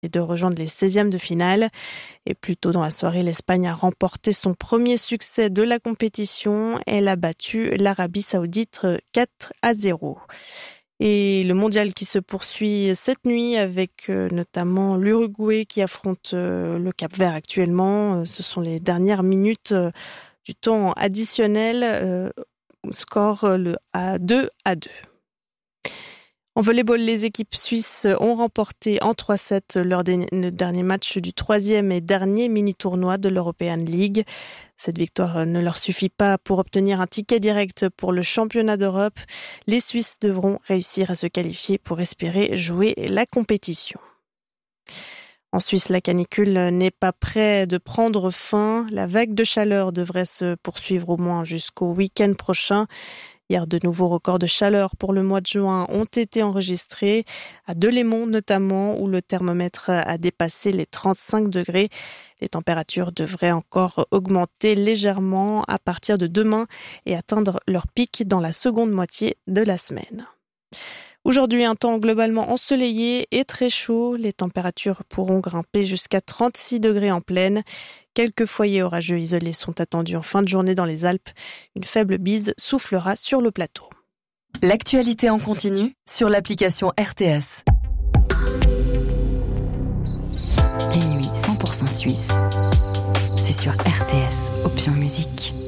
et de rejoindre les 16e de finale. Et plus tôt dans la soirée, l'Espagne a remporté son premier succès de la compétition. Elle a battu l'Arabie Saoudite 4-0. Et le mondial qui se poursuit cette nuit avec notamment l'Uruguay qui affronte le Cap-Vert actuellement. Ce sont les dernières minutes du temps additionnel. Score à 2-2. En volleyball, les équipes suisses ont remporté en 3-7 le dernier match du 3e et dernier mini-tournoi de l'European League. Cette victoire ne leur suffit pas pour obtenir un ticket direct pour le championnat d'Europe. Les Suisses devront réussir à se qualifier pour espérer jouer la compétition. En Suisse, la canicule n'est pas près de prendre fin. La vague de chaleur devrait se poursuivre au moins jusqu'au week-end prochain. Hier, de nouveaux records de chaleur pour le mois de juin ont été enregistrés, à Delémont notamment, où le thermomètre a dépassé les 35 degrés. Les températures devraient encore augmenter légèrement à partir de demain et atteindre leur pic dans la seconde moitié de la semaine. Aujourd'hui, un temps globalement ensoleillé et très chaud. Les températures pourront grimper jusqu'à 36 degrés en plaine. Quelques foyers orageux isolés sont attendus en fin de journée dans les Alpes. Une faible bise soufflera sur le plateau. L'actualité en continu sur l'application RTS. Les nuits 100% suisses, c'est sur RTS, option musique.